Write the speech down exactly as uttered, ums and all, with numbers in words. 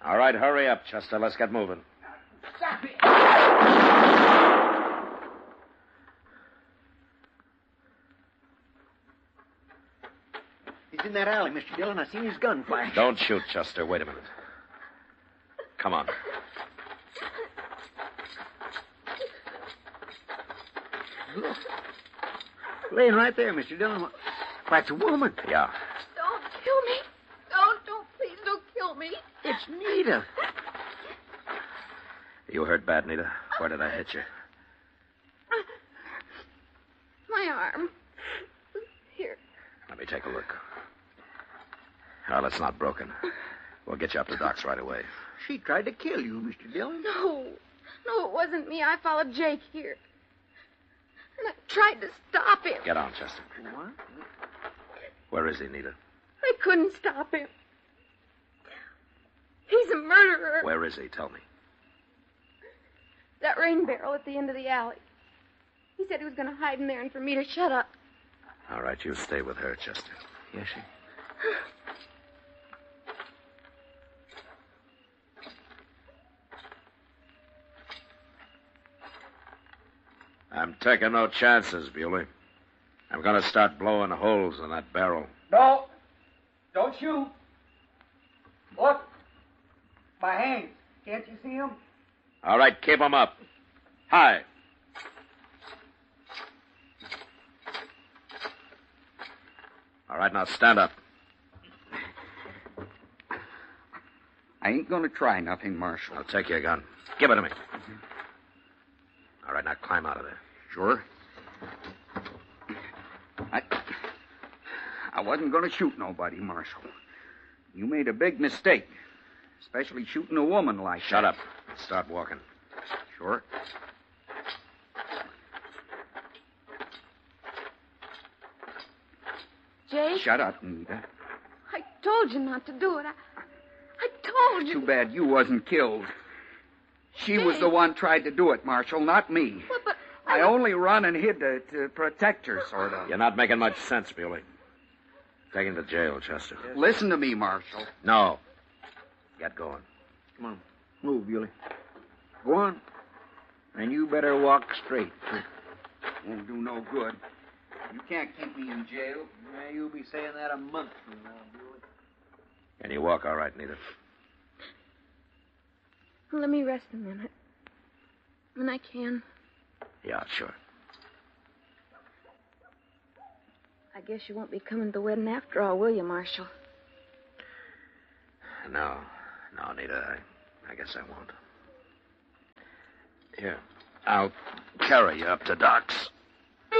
All right, hurry up, Chester. Let's get moving. Stop it. He's in that alley, Mister Dillon. I seen his gun flash. Don't shoot, Chester. Wait a minute. Come on. Look. Laying right there, Mister Dillon. That's a woman. Yeah. Don't kill me. Don't, don't, please don't kill me. It's Nita. You hurt bad, Nita? Where did I hit you? My arm. Here. Let me take a look. Well, it's not broken. We'll get you up to Doc's right away. She tried to kill you, Mister Dillon. No. No, it wasn't me. I followed Jake here. And I tried to stop him. Get on, Chester. What? Where is he, Nita? I couldn't stop him. He's a murderer. Where is he? Tell me. That rain barrel at the end of the alley. He said he was going to hide in there and for me to shut up. All right, you stay with her, Chester. Yes, sir. I'm taking no chances, Bewley. I'm going to start blowing holes in that barrel. No. Don't shoot. Look. My hands. Can't you see them? All right, keep 'em up. High. All right, now stand up. I ain't gonna try nothing, Marshal. Now take your gun. Give it to me. Mm-hmm. All right, now climb out of there. Sure. I... I wasn't gonna shoot nobody, Marshal. You made a big mistake. Especially shooting a woman like Shut that. up. Start walking. Sure. Jake? Shut up, Nita. I told you not to do it. I, I told you. Too bad you wasn't killed. She Jake. was the one tried to do it, Marshal, not me. But, but I only run and hid to, to protect her, sort of. You're not making much sense, Bewley. Take him to jail, Chester. Listen to me, Marshal. No. Get going. Come on. Move, Bewley. Go on. And you better walk straight. Won't do no good. You can't keep me in jail. Yeah, you'll be saying that a month from now, Bewley. Can you walk all right, Nita? let me rest a minute. When I can. Yeah, sure. I guess you won't be coming to the wedding after all, will you, Marshal? No. No, Nita, I, I guess I won't. Here, I'll carry you up to Doc's.